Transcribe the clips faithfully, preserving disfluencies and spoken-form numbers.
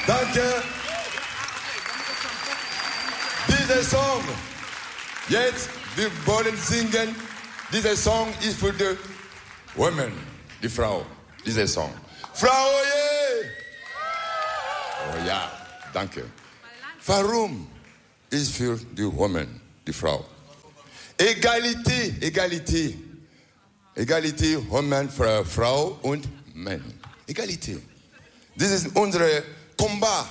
Danke. Dieser Song, jetzt, wir wollen singen. Dieser Song ist für die Women, die Frau. Dieser Song. Frau, yeah. Oh ja, danke. Warum ist für die Women, die Frau? Egalität, Egalität. Egalität, Women, Frau und Mann. Egalität. Das ist unser Combat.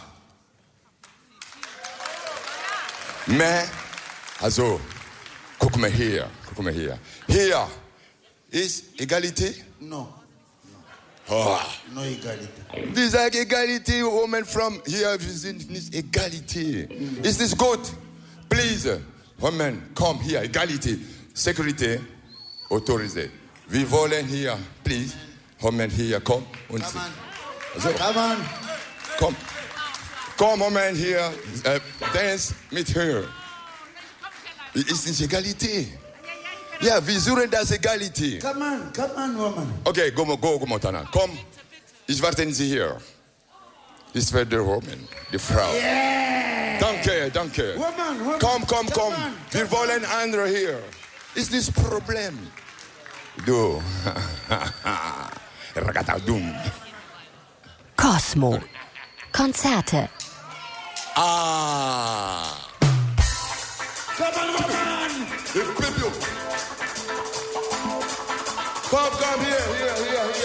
Mais, also, guck mal hier, guck mal hier. Hier ist Egalität? No. Oh. No Egalität. Wir sagen Egalität, Women from hier, wir sind nicht Egalität. Mm. Ist das gut? Please, Women, komm hier, Egalität. Security, autorisé. Wir wollen hier, please, Women hier, komm. Und Come on. Also, Come on. Komm. Komm, Moment hier, äh, dance mit her. Ist nicht Egalität. Ja, wir suchen das Egalität. Come on, come on, woman. Okay, go, go, go, Montana. Komm, ich warte Sie hier. Ich werde die Woman, die Frau. Yeah. Danke, danke. Woman, woman. Komm, komm, komm. On, wir wollen andere hier. Ist das Problem? Du. Ragagadum. Cosmo. Konzerte. Ah. Come on, woman. Come, come here, here, here, here.